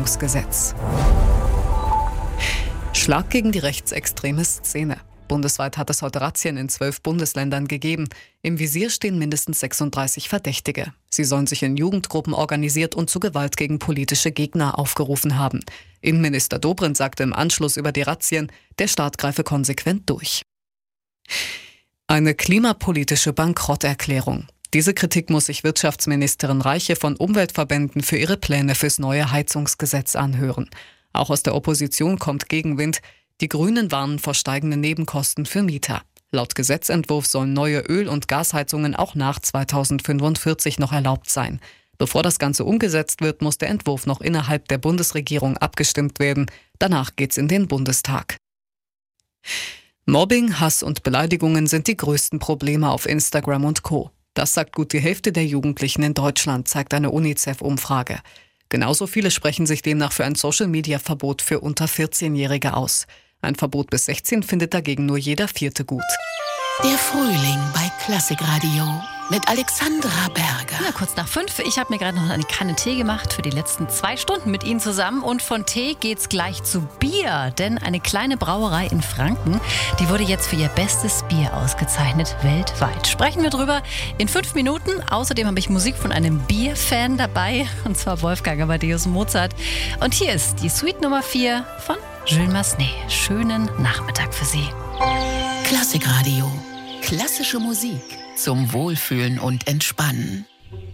Heizungsgesetz. Schlag gegen die rechtsextreme Szene. Bundesweit hat es heute Razzien in 12 Bundesländern gegeben. Im Visier stehen mindestens 36 Verdächtige. Sie sollen sich in Jugendgruppen organisiert und zu Gewalt gegen politische Gegner aufgerufen haben. Innenminister Dobrindt sagte im Anschluss über die Razzien, der Staat greife konsequent durch. Eine klimapolitische Bankrotterklärung. Diese Kritik muss sich Wirtschaftsministerin Reiche von Umweltverbänden für ihre Pläne fürs neue Heizungsgesetz anhören. Auch aus der Opposition kommt Gegenwind. Die Grünen warnen vor steigenden Nebenkosten für Mieter. Laut Gesetzentwurf sollen neue Öl- und Gasheizungen auch nach 2045 noch erlaubt sein. Bevor das Ganze umgesetzt wird, muss der Entwurf noch innerhalb der Bundesregierung abgestimmt werden. Danach geht's in den Bundestag. Mobbing, Hass und Beleidigungen sind die größten Probleme auf Instagram und Co. Das sagt gut die Hälfte der Jugendlichen in Deutschland, zeigt eine UNICEF-Umfrage. Genauso viele sprechen sich demnach für ein Social-Media-Verbot für unter 14-Jährige aus. Ein Verbot bis 16 findet dagegen nur jeder Vierte gut. Der Frühling bei Klassikradio mit Alexandra Berger. Na, kurz nach 5. Ich habe mir gerade noch eine Kanne Tee gemacht für die letzten 2 Stunden mit Ihnen zusammen. Und von Tee geht's gleich zu Bier. Denn eine kleine Brauerei in Franken, die wurde jetzt für ihr bestes Bier ausgezeichnet weltweit. Sprechen wir drüber in 5 Minuten. Außerdem habe ich Musik von einem Bierfan dabei. Und zwar Wolfgang Amadeus Mozart. Und hier ist die Suite Nummer 4 von Jules Massenet. Schönen Nachmittag für Sie. Klassikradio. Klassische Musik zum Wohlfühlen und Entspannen.